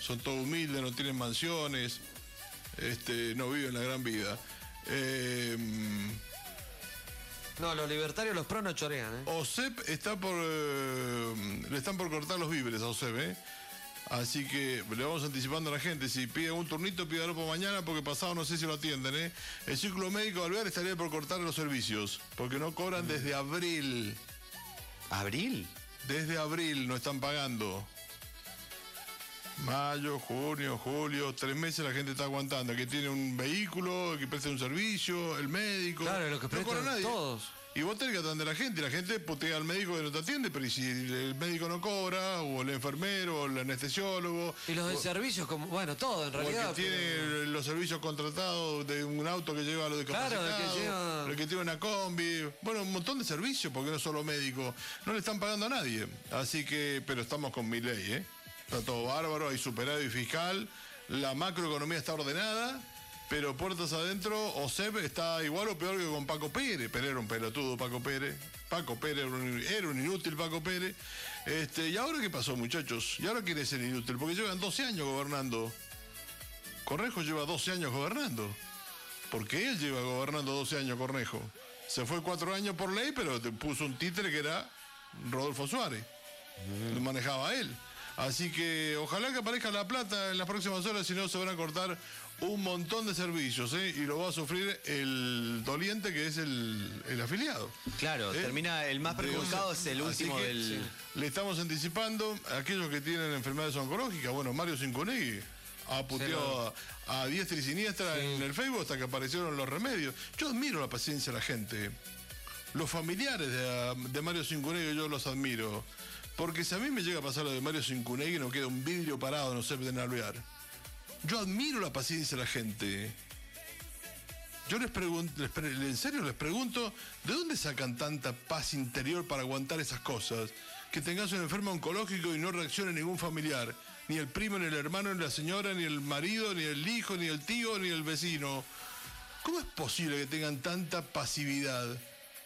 son todos humildes, no tienen mansiones, no viven la gran vida. No, los libertarios, los pro no chorean, OSEP está le están por cortar los víveres a OSEP, Así que le vamos anticipando a la gente. Si pide un turnito, pídalo por mañana, porque pasado no sé si lo atienden, El círculo médico de Alvear estaría por cortar los servicios, porque no cobran desde abril. ¿Abril? Desde abril no están pagando. Mayo, junio, julio, 3 meses la gente está aguantando. Que tiene un vehículo, que presta un servicio, el médico. Claro, lo que prestan todos. Y vos tenés que atender a la gente. La gente putea al médico que no te atiende, pero ¿y si el médico no cobra? O el enfermero, o el anestesiólogo. Y los de servicios, como, bueno, todo en realidad. O el que tiene los servicios contratados de un auto que lleva a los discapacitados. Claro, el que tiene una combi. Bueno, un montón de servicios, porque no es solo médico. No le están pagando a nadie. Así que, pero estamos con Milei, Está todo bárbaro, hay superávit fiscal, la macroeconomía está ordenada, pero puertas adentro, OSEP está igual o peor que con Paco Pérez. Pero era un pelotudo Paco Pérez. Paco Pérez era un inútil Paco Pérez. ¿Y ahora qué pasó, muchachos? ¿Y ahora quién es el inútil? Porque llevan 12 años gobernando. Cornejo lleva 12 años gobernando. Porque él lleva gobernando 12 años, Cornejo. Se fue 4 años por ley, pero te puso un títere que era Rodolfo Suárez. Lo manejaba él. Así que ojalá que aparezca la plata en las próximas horas, si no se van a cortar un montón de servicios, y lo va a sufrir el doliente, que es el afiliado. Claro, termina el más perjudicado, es el último del... Sí. Le estamos anticipando a aquellos que tienen enfermedades oncológicas. Bueno, Mario Cinconegui ha puteado a diestra y siniestra en el Facebook hasta que aparecieron los remedios. Yo admiro la paciencia de la gente. Los familiares de Mario Cinconegui yo los admiro. Porque si a mí me llega a pasar lo de Mario Cinconegui, no queda un vidrio parado, no sé, de Alvear. Yo admiro la paciencia de la gente. Yo les pregunto, en serio les pregunto, ¿de dónde sacan tanta paz interior para aguantar esas cosas? Que tengas un enfermo oncológico y no reaccione ningún familiar. Ni el primo, ni el hermano, ni la señora, ni el marido, ni el hijo, ni el tío, ni el vecino. ¿Cómo es posible que tengan tanta pasividad?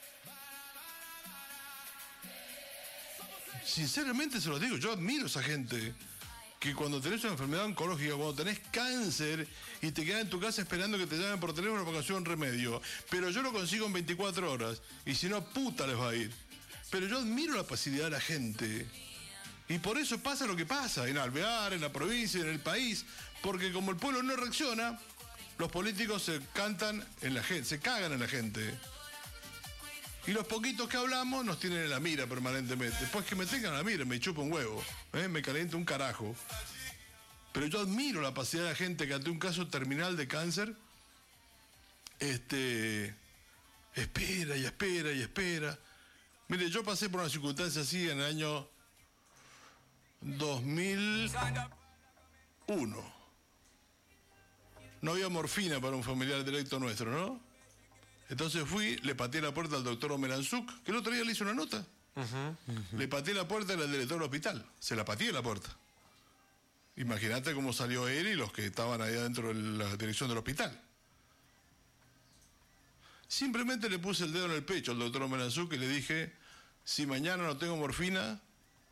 Sinceramente se los digo, yo admiro a esa gente que cuando tenés una enfermedad oncológica, cuando tenés cáncer y te quedas en tu casa esperando que te llamen por teléfono para conseguir un remedio, pero yo lo consigo en 24 horas y si no, puta les va a ir. Pero yo admiro la pasividad de la gente y por eso pasa lo que pasa en Alvear, en la provincia, en el país, porque como el pueblo no reacciona, los políticos se cantan en la gente, se cagan en la gente. Y los poquitos que hablamos nos tienen en la mira permanentemente. Pues que me tengan en la mira, me chupa un huevo, me calienta un carajo. Pero yo admiro la capacidad de la gente que ante un caso terminal de cáncer, espera y espera y espera. Mire, yo pasé por una circunstancia así en el año 2001. No había morfina para un familiar directo nuestro, ¿no? Entonces fui, le pateé la puerta al doctor Omeranzuk, que el otro día le hice una nota. Le pateé la puerta al director del hospital. Se la pateé la puerta. Imagínate cómo salió él y los que estaban ahí adentro de la dirección del hospital. Simplemente le puse el dedo en el pecho al doctor Omeranzuk y le dije, si mañana no tengo morfina,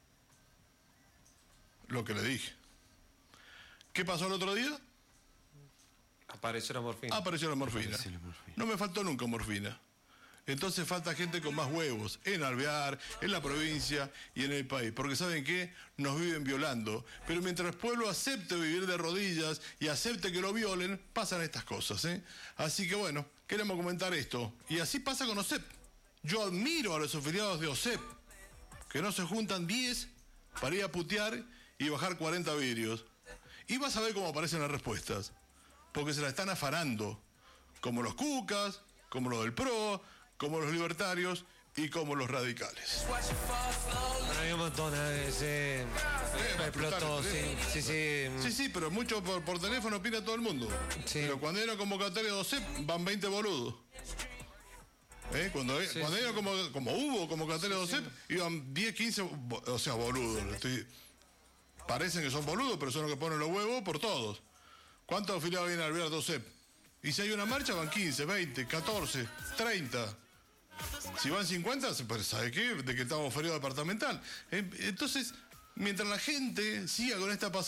lo que le dije. ¿Qué pasó el otro día? Apareció la morfina. Apareció la morfina. No me faltó nunca morfina. Entonces falta gente con más huevos en Alvear, en la provincia y en el país. Porque ¿saben qué? Nos viven violando. Pero mientras el pueblo acepte vivir de rodillas y acepte que lo violen, pasan estas cosas, Así que bueno, queremos comentar esto. Y así pasa con OSEP. Yo admiro a los afiliados de OSEP, que no se juntan 10 para ir a putear y bajar 40 vidrios. Y vas a ver cómo aparecen las respuestas. Porque se la están afanando, como los cucas, como los del PRO, como los libertarios y como los radicales. Bueno, hay un montón, se explotó, sí. Sí, pero mucho por teléfono opina todo el mundo. Sí. Pero cuando hay una convocatoria de OSEP, van 20 boludos. Cuando era como hubo convocatoria de OSEP, iban 10, 15, o sea, boludos. Parecen que son boludos, pero son los que ponen los huevos por todos. ¿Cuántos afiliados vienen a Alvear de OSEP? Y si hay una marcha, van 15, 20, 14, 30. Si van 50, pues ¿sabe qué? De que estamos feriado departamental. Entonces, mientras la gente siga con esta